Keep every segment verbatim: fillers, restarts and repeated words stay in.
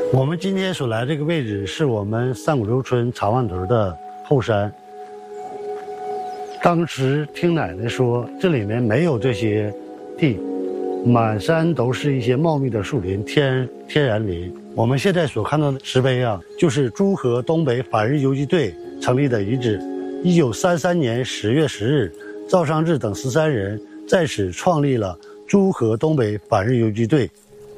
我们今天所来这个位置是我们三股洲村茶湾屯的后山。当时听奶奶说，这里面没有这些地，满山都是一些茂密的树林，天天然林。我们现在所看到的石碑啊，就是诸河东北反日游击队成立的遗址。一九三三年十月十日，赵尚志等十三人在此创立了诸河东北反日游击队。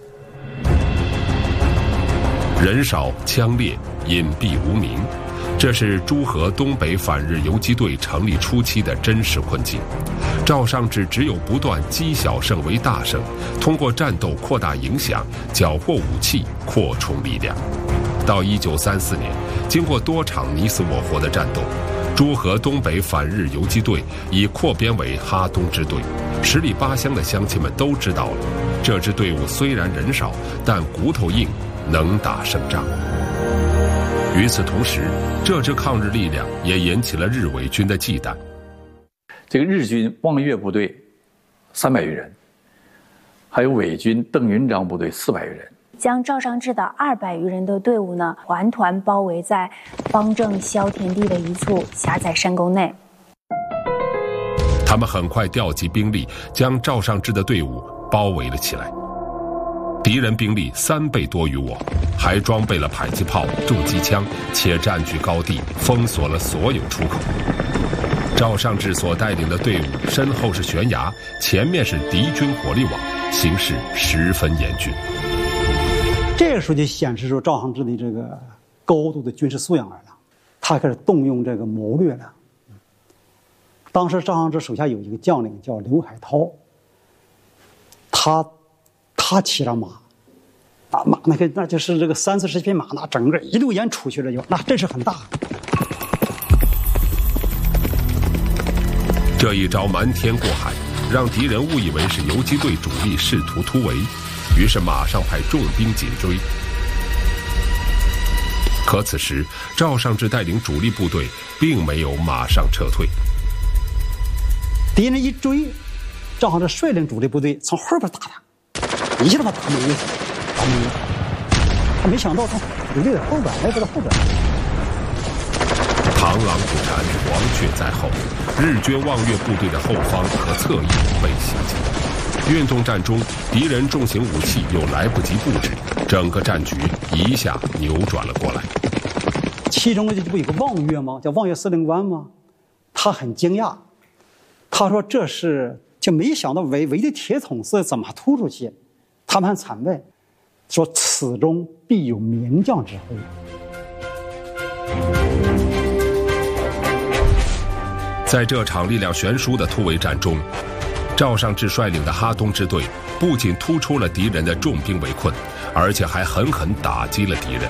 人少枪烈，隐蔽无名，这是诸河东北反日游击队成立初期的真实困境。赵尚志只有不断积小胜为大胜，通过战斗扩大影响，缴获武器，扩充力量。到一九三四年，经过多场你死我活的战斗，诸河东北反日游击队已扩编为哈东支队。十里八乡的乡亲们都知道了，这支队伍虽然人少，但骨头硬，能打胜仗。与此同时，这支抗日力量也引起了日伪军的忌惮。 这个日军望岳部队三百余人，还有伪军邓云章部队四百余人， 将赵尚志的二百余人的队伍呢，团团包围在方正萧田地的一处狭窄山沟内。 他们很快调集兵力，将赵尚志的队伍包围了起来。敌人兵力三倍多于我，还装备了迫击炮、重机枪，且占据高地，封锁了所有出口。赵尚志所带领的队伍身后是悬崖，前面是敌军火力网，形势十分严峻。 这个时候就显示出赵尚志的这个高度的军事素养来了，他开始动用这个谋略了。当时赵尚志手下有一个将领叫刘海涛，他他骑着马，啊马那个那就是这个三四十匹马，那整个一溜烟出去了就，那阵势很大。 这一招瞒天过海，让敌人误以为是游击队主力试图突围，于是马上派重兵紧追。可此时赵尚志带领主力部队并没有马上撤退， 敌人一追，赵尚志率领主力部队从后边打他，一下把他没死，打没了。他没想到他主力在后边，来到了后边。 螳螂捕蝉，黄雀在后，日军望岳部队的后方和侧翼被袭击。运动战中，敌人重型武器又来不及布置，整个战局一下扭转了过来。 其中这不有个望岳吗？叫望岳司令官吗？他很惊讶，他说这是就没想到围围的铁桶是怎么突出去，他们很惨问，说此中必有名将之后。 在这场力量悬殊的突围战中，赵尚志率领的哈东支队不仅突出了敌人的重兵围困，而且还狠狠打击了敌人。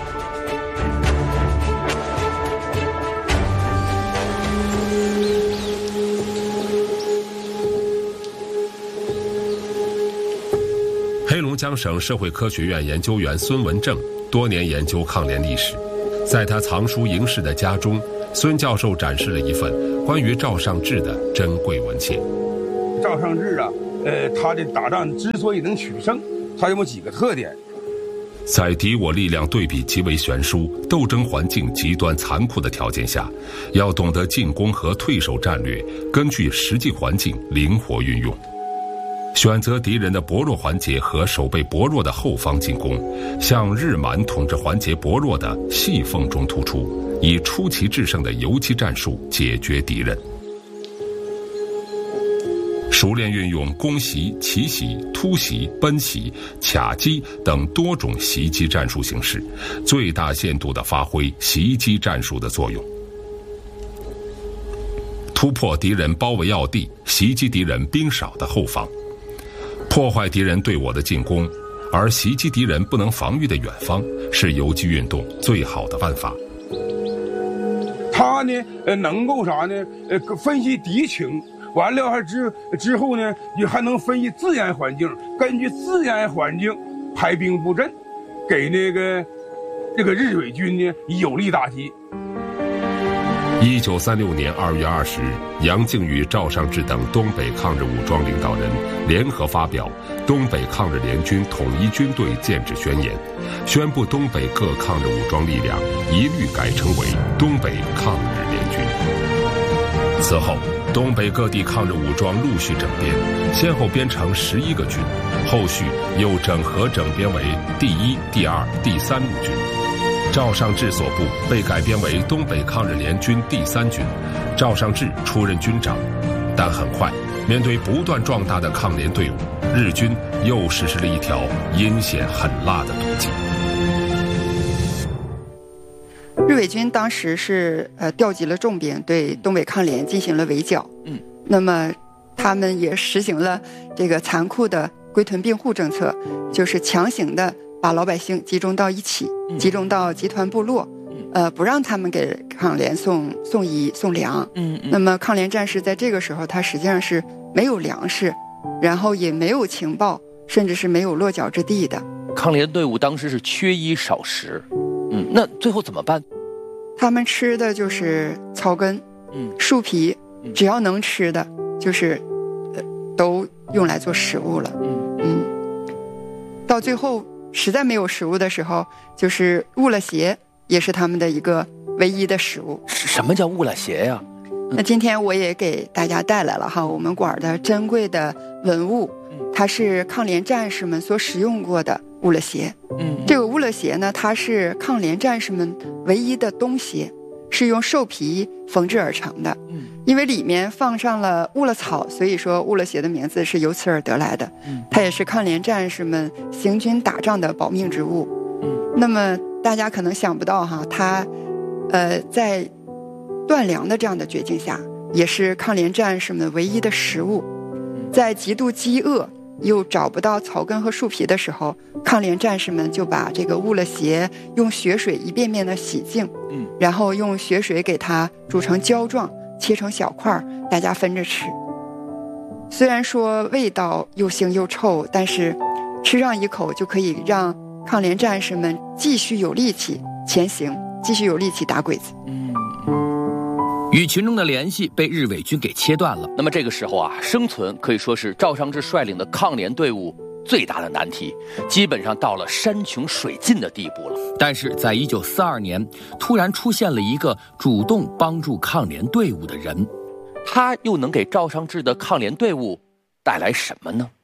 黑龙江省社会科学院研究员孙文正多年研究抗联历史，在他藏书营室的家中，孙教授展示了一份关于赵尚志的珍贵文献。 赵尚志啊，呃，他的打仗之所以能取胜，他有几个特点。 在敌我力量对比极为悬殊、斗争环境极端残酷的条件下，要懂得进攻和退守战略，根据实际环境灵活运用，选择敌人的薄弱环节和守备薄弱的后方进攻，向日满统治环节薄弱的细缝中突出，以出奇制胜的游击战术解决敌人。熟练运用攻袭、奇袭、突袭、奔袭、卡击等多种袭击战术形式，最大限度地发挥袭击战术的作用，突破敌人包围要地，袭击敌人兵少的后方，破坏敌人对我的进攻，而袭击敌人不能防御的远方，是游击运动最好的办法。 他呢，呃，能够啥呢？呃，分析敌情。完了还之之后呢，你还能分析自然环境，根据自然环境排兵布阵，给那个这个日伪军呢有力打击。 一九三六年二月二十日，杨靖宇、赵尚志等东北抗日武装领导人联合发表《东北抗日联军统一军队建制宣言》，宣布东北各抗日武装力量一律改称为东北抗日联军。此后，东北各地抗日武装陆续整编，先后编成十一个军，后续又整合整编为第一、第二、第三路军。赵尚志所部被改编为东北抗日联军第三军，赵尚志出任军长。但很快，面对不断壮大的抗联队伍，日军又实施了一条阴险狠辣的毒计。 日伪军当时是呃调集了重兵，对东北抗联进行了围剿。嗯，那么他们也实行了这个残酷的归屯并户政策，就是强行的把老百姓集中到一起，集中到集团部落，呃，不让他们给抗联送送衣送粮。嗯，那么抗联战士在这个时候，他实际上是没有粮食，然后也没有情报，甚至是没有落脚之地的。 抗联队伍当时是缺衣少食。嗯，那最后怎么办？ 他们吃的就是草根、嗯、树皮，只要能吃的，就是，呃，都用来做食物了。嗯嗯，到最后实在没有食物的时候，就是误了邪，也是他们的一个唯一的食物。 什么叫误了邪呀？ 嗯、那今天我也给大家带来了哈，我们馆的珍贵的文物，它是抗联战士们所使用过的乌勒鞋。嗯，这个乌勒鞋呢，它是抗联战士们唯一的冬鞋，是用兽皮缝制而成的。嗯，因为里面放上了乌勒草，所以说乌勒鞋的名字是由此而得来的。嗯，它也是抗联战士们行军打仗的保命之物。嗯，那么大家可能想不到哈，它，呃，在断粮的这样的绝境下，也是抗联战士们唯一的食物。在极度饥饿又找不到草根和树皮的时候，抗联战士们就把这个乌勒鞋用血水一遍遍的洗净，嗯，然后用血水给它煮成胶状，切成小块，大家分着吃。虽然说味道又腥又臭，但是吃上一口就可以让抗联战士们继续有力气前行，继续有力气打鬼子。 嗯，与群众的联系被日伪军给切断了。那么这个时候啊，生存可以说是赵尚志率领的抗联队伍最大的难题，基本上到了山穷水尽的地步了。但是在一九四二年，突然出现了一个主动帮助抗联队伍的人，他又能给赵尚志的抗联队伍带来什么呢？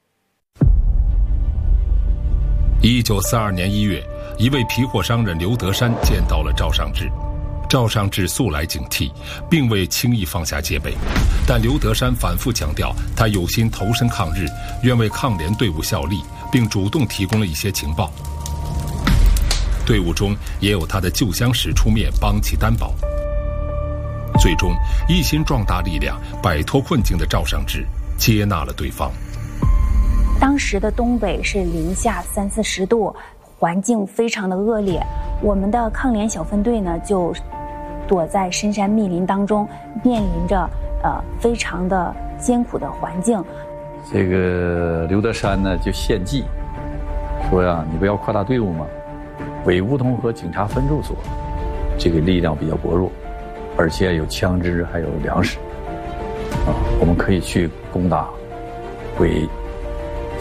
一九四二年一月，一位皮货商人刘德山见到了赵尚志。赵尚志素来警惕，并未轻易放下戒备，但刘德山反复强调他有心投身抗日，愿为抗联队伍效力，并主动提供了一些情报。队伍中也有他的旧相识出面帮其担保。最终，一心壮大力量，摆脱困境的赵尚志接纳了对方。 当时的东北是零下三四十度，环境非常的恶劣，我们的抗联小分队呢就躲在深山密林当中，面临着呃非常的艰苦的环境。 这个刘德山呢就献计说呀，你不要扩大队伍嘛，北梧桐河警察分驻所这个力量比较薄弱，而且有枪支还有粮食啊，我们可以去攻打伪